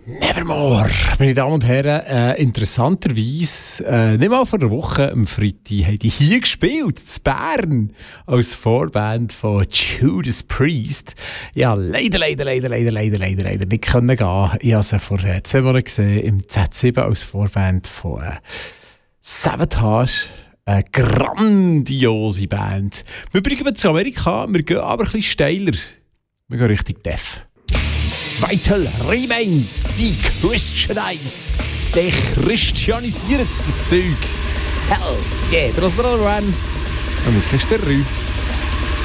Nevermore, meine Damen und Herren, interessanterweise, nicht mal vor einer Woche, am Freitag, haben die hier gespielt, in Bern, als Vorband von Judas Priest. Ja, leider nicht können gehen. Ich habe sie vor 2 Monaten gesehen, im Z7 als Vorband von Savatage. Eine grandiose Band. Wir bleiben zu Amerika, wir gehen aber ein bisschen steiler. Wir gehen Richtung Def. Vital Remains, die Christianize. Die christianisieren das Zeug. Hell yeah, das ist der Run. Und ich ist der Rü.